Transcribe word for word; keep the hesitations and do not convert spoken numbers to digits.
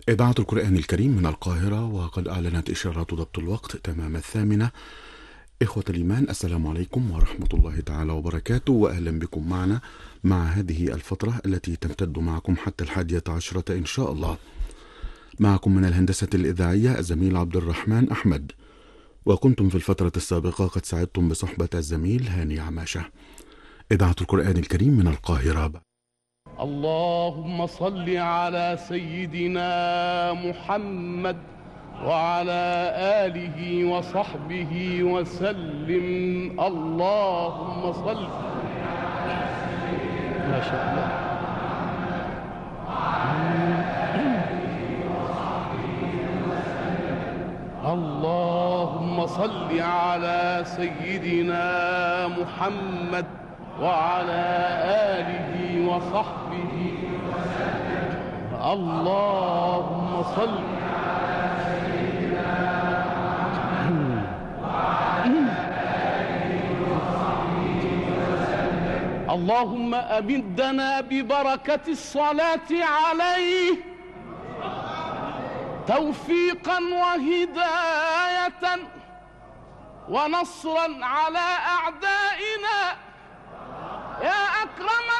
إذاعة القرآن الكريم من القاهرة، وقد أعلنت إشارات ضبط الوقت تمام الثامنة. إخوة الإيمان، السلام عليكم ورحمة الله تعالى وبركاته، وأهلا بكم معنا مع هذه الفترة التي تمتد معكم حتى الحادية عشرة إن شاء الله. معكم من الهندسة الإذاعية الزميل عبد الرحمن أحمد، وكنتم في الفترة السابقة قد سعدتم بصحبة الزميل هاني عماشة. إذاعة القرآن الكريم من القاهرة. اللهم صل على سيدنا محمد وعلى آله وصحبه وسلم. اللهم صل ما شاء الله. اللهم صل على سيدنا محمد وعلى آله وصحبه وسلم. اللهم صل على سيدنا محمد وعلى آله وصحبه وسلم. اللهم أمدنا ببركة الصلاة عليه توفيقا وهداية ونصرا على أعدائنا يا أكرم